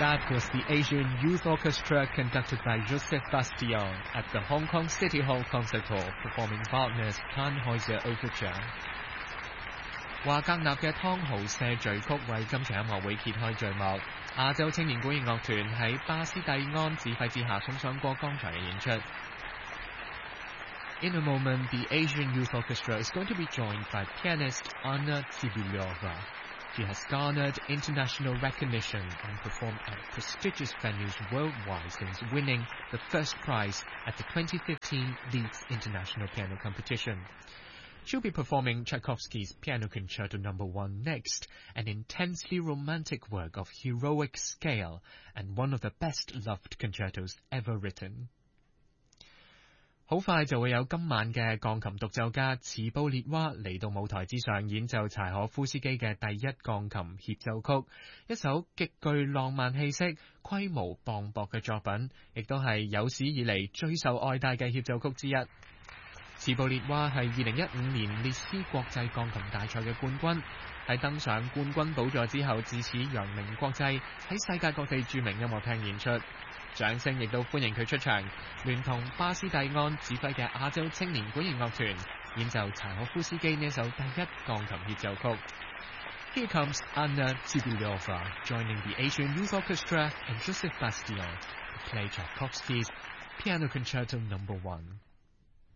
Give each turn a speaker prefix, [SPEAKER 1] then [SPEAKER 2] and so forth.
[SPEAKER 1] That was the Asian Youth Orchestra conducted by Joseph Bastien at the Hong Kong City Hall Concert Hall performing Wagner's Tannhäuser Overture。華格納嘅湯豪社序曲為今場音樂會揭開序幕。亞洲青年管弦樂團喺巴斯蒂安指揮之下送上過剛才嘅演出。In a moment, the Asian Youth Orchestra is going to be joined by pianist Anna Tsibylyova.She has garnered international recognition and performed at prestigious venues worldwide since winning the first prize at the 2015 Leeds International Piano Competition. She'll be performing Tchaikovsky's Piano Concerto No. 1 next, an intensely romantic work of heroic scale and one of the best-loved concertos ever written.好快就會有今晚嘅鋼琴獨奏家茨布列娃嚟到舞台之上演奏柴可夫斯基嘅第一鋼琴協奏曲，一首極具浪漫氣息、規模磅礴嘅作品，亦都係有史以嚟最受愛戴嘅協奏曲之一。茨布列娃係2015年列斯國際鋼琴大賽嘅冠軍，喺登上冠軍寶座之後，自此揚名國際，喺世界各地著名音樂廳演出。掌聲亦都歡迎佢出場，聯同巴斯蒂安指揮嘅亞洲青年管弦樂團演奏柴可夫斯基呢首第一鋼琴協奏曲。Here comes Anna Tsibylyova joining the Asian Youth Orchestra and Joseph Bastien to play Tchaikovsky's Piano Concerto No. 1.